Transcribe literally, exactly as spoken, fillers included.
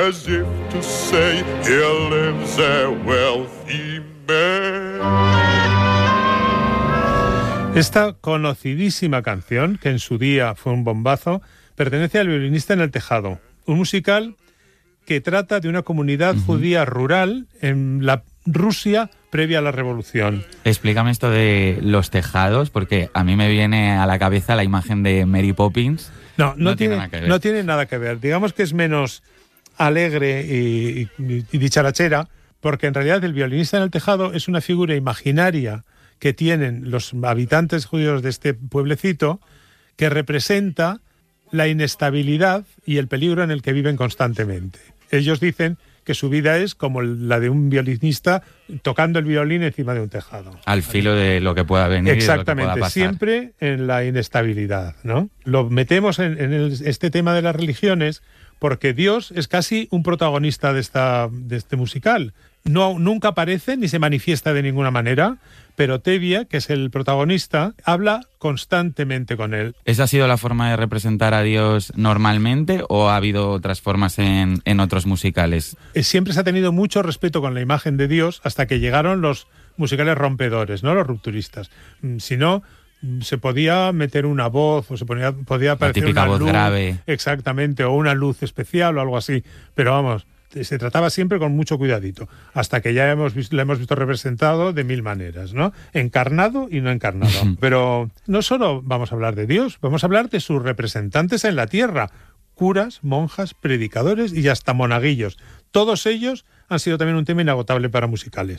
as if to say, here lives a wealthy man. Esta conocidísima canción, que en su día fue un bombazo, pertenece al Violinista en el tejado, un musical que trata de una comunidad uh-huh. judía rural en la Rusia previa a la Revolución. Explícame esto de los tejados, porque a mí me viene a la cabeza la imagen de Mary Poppins. No, no, no, tiene, tiene, nada que ver. no tiene nada que ver. Digamos que es menos alegre y, y, y dicharachera, porque en realidad el Violinista en el tejado es una figura imaginaria que tienen los habitantes judíos de este pueblecito, que representa la inestabilidad y el peligro en el que viven constantemente. Ellos dicen que su vida es como la de un violinista tocando el violín encima de un tejado. Al filo de lo que pueda venir. Exactamente, y de lo que pueda pasar. Siempre en la inestabilidad, ¿no? Lo metemos en, en el, este tema de las religiones porque Dios es casi un protagonista de, esta, de este musical. No, nunca aparece ni se manifiesta de ninguna manera, pero Tevye, que es el protagonista, habla constantemente con él. ¿Esa ha sido la forma de representar a Dios normalmente o ha habido otras formas en, en otros musicales? Siempre se ha tenido mucho respeto con la imagen de Dios hasta que llegaron los musicales rompedores, ¿no? Los rupturistas. Si no, se podía meter una voz o se podía, podía aparecer la típica una voz luz, grave. Exactamente, o una luz especial o algo así. Pero vamos, se trataba siempre con mucho cuidadito, hasta que ya hemos visto, la hemos visto representado de mil maneras, ¿no? Encarnado y no encarnado. Pero no solo vamos a hablar de Dios, vamos a hablar de sus representantes en la tierra, curas, monjas, predicadores y hasta monaguillos. Todos ellos han sido también un tema inagotable para musicales.